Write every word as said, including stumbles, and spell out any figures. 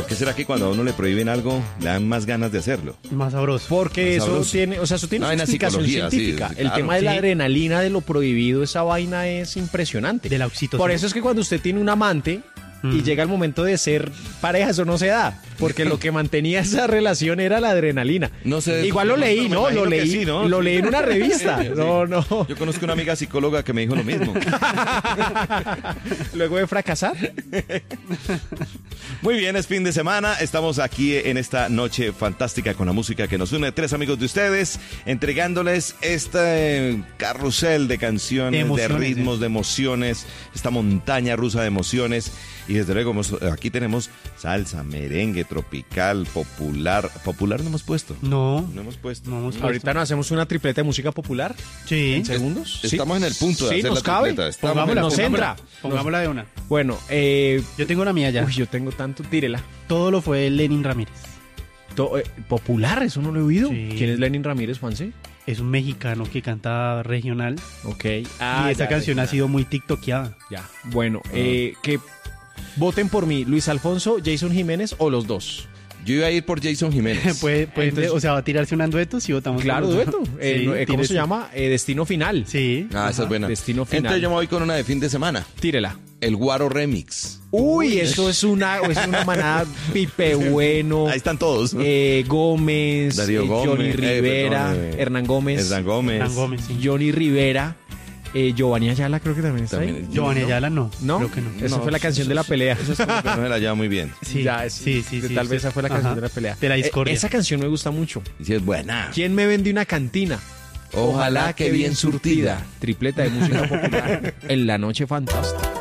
qué será que cuando a uno le prohíben algo, le dan más ganas de hacerlo? Más sabroso. Porque Más eso sabroso. tiene, o sea, eso tiene Una una vaina explicación psicología, sí, científica. sí, El claro. tema de la Sí. adrenalina, de lo prohibido, esa vaina es impresionante. De la oxitocina. Por eso es que cuando usted tiene un amante y Mm. llega el momento de ser pareja, eso no se da. Porque lo que mantenía esa relación era la adrenalina. No sé. Igual lo leí, Me ¿no? imagino Lo que leí, sí, ¿no? lo leí en una revista. Sí. No, no. Yo conozco una amiga psicóloga que me dijo lo mismo. Luego de fracasar. Muy bien, es fin de semana. Estamos aquí en esta noche fantástica con la música que nos une. Tres amigos de ustedes, entregándoles este carrusel de canciones, De de, emociones, ritmos, eh. de emociones, esta montaña rusa de emociones. Y desde luego hemos- aquí tenemos salsa, merengue, tropical, popular. ¿Popular no hemos puesto? No. No hemos puesto. No hemos Ahorita nos hacemos una tripleta de música popular. Sí. ¿En segundos? Sí. Estamos en el punto de Sí, hacer nos la cabe. tripleta. Estamos Pongámosla, en el nos punto. entra. Pongámosla de una. Bueno, eh, Yo tengo una mía ya. uy, yo tengo tanto, tírela. Todo lo fue Lenin Ramírez. To- eh, popular, eso no lo he oído. Sí. ¿Quién es Lenin Ramírez, Juanse? Es un mexicano que canta regional. Ok. y esa ya, canción ya, ha sido muy tiktokeada. Ya. Bueno, eh, que voten por mí, Luis Alfonso, Jason Jiménez o los dos. Yo iba a ir por Jason Jiménez. puede, puede- Entonces- o sea, va a tirarse un dueto si votamos Claro, por los dueto. dos. Eh, Sí, no, eh, ¿Cómo tírese. se llama? Eh, Destino Final. Sí. Ah, esa es buena. Destino final. Entonces yo me voy con una de fin de semana. Tírela. El Guaro Remix. Uy, eso es una, es una manada. Pipe Bueno, Ahí están todos. eh, Gómez, Darío eh, Gómez, Johnny eh, Rivera, perdón, eh, Hernán Gómez, Hernán Gómez. Hernán Gómez, sí. Johnny Rivera, eh, Giovanni Ayala creo que también está También. ahí. Giovanni Ayala no. ¿No? Creo que no. Esa No, fue la eso- canción de la pelea. Eso es como que no se la lleva muy bien. Sí, Ya, es- sí, sí, sí, Tal sí. vez esa fue la canción Ajá. de la pelea. De la discordia. Eh, esa canción me gusta mucho. Y si es buena. ¿Quién me vende una cantina? Ojalá que bien surtida. Tripleta de música popular en la noche fantástica.